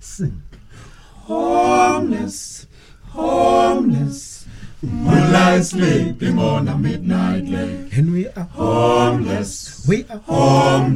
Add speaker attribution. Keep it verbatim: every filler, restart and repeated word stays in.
Speaker 1: Sing. Homeless, homeless, who lies sleeping on a midnight lake. And we are homeless, we are homeless.